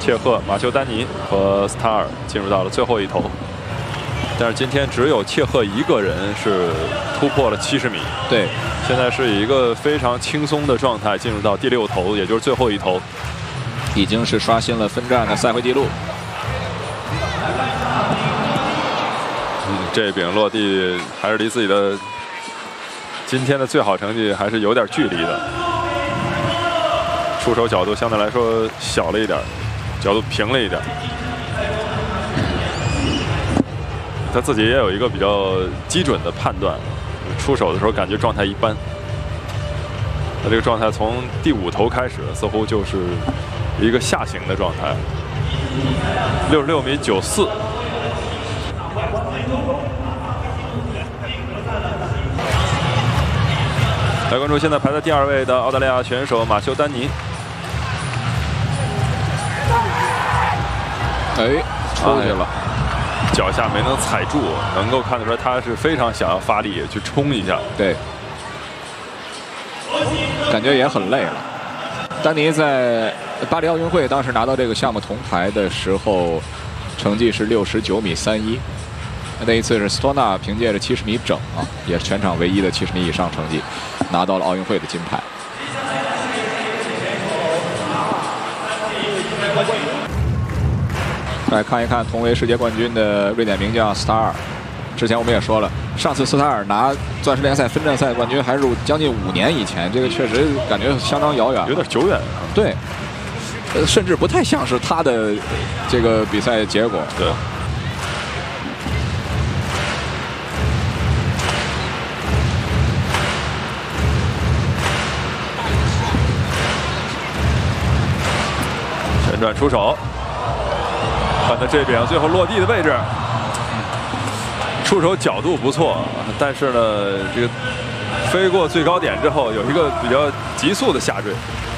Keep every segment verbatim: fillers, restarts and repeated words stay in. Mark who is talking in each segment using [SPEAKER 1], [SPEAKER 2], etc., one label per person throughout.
[SPEAKER 1] 切赫、马修丹尼和斯塔尔进入到了最后一头。但是今天只有切赫一个人是突破了七十米。
[SPEAKER 2] 对，
[SPEAKER 1] 现在是以一个非常轻松的状态进入到第六头，也就是最后一头，
[SPEAKER 2] 已经是刷新了分站的赛会纪录。
[SPEAKER 1] 嗯，这饼落地还是离自己的今天的最好成绩还是有点距离的。出手角度相对来说小了一点，角度平了一点。他自己也有一个比较基准的判断，出手的时候感觉状态一般。他这个状态从第五头开始，似乎就是一个下行的状态。六十六米九四。来关注现在排在第二位的澳大利亚选手马修丹尼。
[SPEAKER 2] 哎，出去了。
[SPEAKER 1] 哎脚下没能踩住，能够看得出来他是非常想要发力去冲一下。
[SPEAKER 2] 对，感觉也很累了。丹尼在巴黎奥运会当时拿到这个项目铜牌的时候，成绩是六十九米三一。那一次是斯托纳凭借着七十米整啊，也是全场唯一的七十米以上成绩，拿到了奥运会的金牌。来看一看同为世界冠军的瑞典名将斯塔尔。之前我们也说了，上次斯塔尔拿钻石联赛分站赛冠军还是将近五年以前，这个确实感觉相当遥远，
[SPEAKER 1] 有点久远啊。
[SPEAKER 2] 对，呃，甚至不太像是他的这个比赛结果。
[SPEAKER 1] 对。旋转出手。看他这边最后落地的位置，出手角度不错，但是呢，这个飞过最高点之后，有一个比较急速的下坠。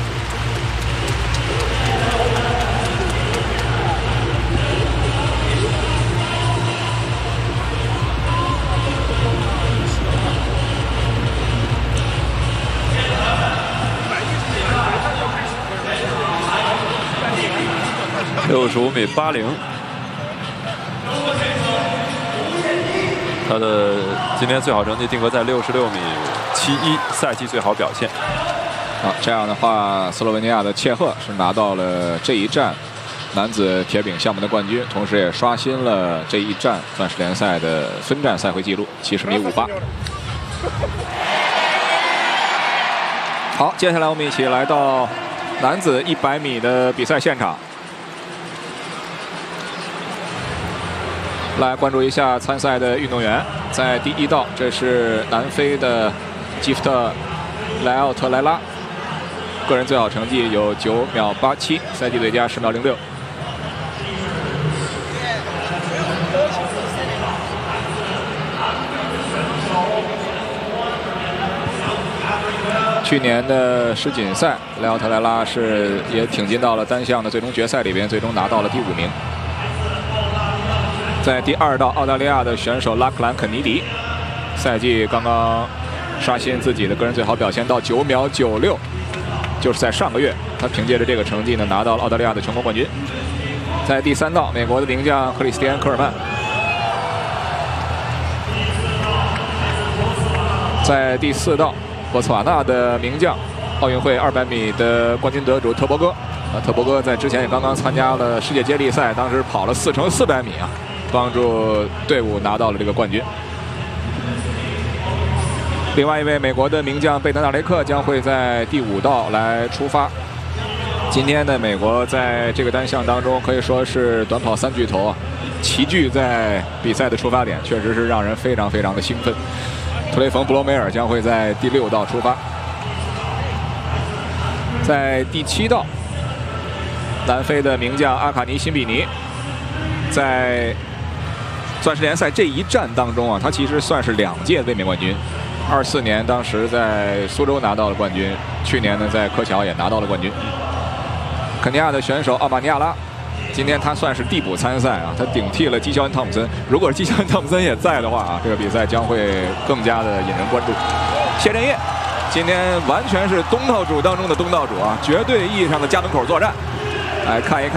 [SPEAKER 1] 六十五米八零，他的今天最好成绩定格在六十六米七一，赛季最好表现。
[SPEAKER 2] 好，这样的话，斯洛文尼亚的切赫是拿到了这一站男子铁饼项目的冠军，同时也刷新了这一站钻石联赛的分站赛会纪录，七十米五八。好，接下来我们一起来到男子一百米的比赛现场。来关注一下参赛的运动员，在第一道，这是南非的基夫特莱奥特莱拉，个人最好成绩有九秒八七，赛季最佳十秒零六。去年的世锦赛，莱奥特莱拉是也挺进到了单项的最终决赛里边，最终拿到了第五名。在第二道，澳大利亚的选手拉克兰肯尼迪，赛季刚刚刷新自己的个人最好表现到九秒九六，就是在上个月，他凭借着这个成绩呢拿到了澳大利亚的全国冠军。在第三道，美国的名将克里斯蒂安科尔曼，在第四道，博茨瓦纳的名将，奥运会二百米的冠军得主特博戈。啊，特博戈在之前也刚刚参加了世界接力赛，当时跑了四乘四百米啊。帮助队伍拿到了这个冠军。另外一位美国的名将贝德纳雷克将会在第五道来出发。今天的美国在这个单项当中可以说是短跑三巨头啊，齐聚在比赛的出发点，确实是让人非常非常的兴奋。特雷冯·布罗梅尔将会在第六道出发。在第七道，南非的名将阿卡尼·辛比尼在钻石联赛这一战当中啊，他其实算是两届卫冕冠军。二四年当时在苏州拿到了冠军，去年呢在柯桥也拿到了冠军。肯尼亚的选手奥马尼亚拉，今天他算是替补参赛啊，他顶替了基肖恩·汤普森。如果是基肖恩·汤普森也在的话啊，这个比赛将会更加的引人关注。谢震业今天完全是东道主当中的东道主啊，绝对意义上的家门口作战。来看一看。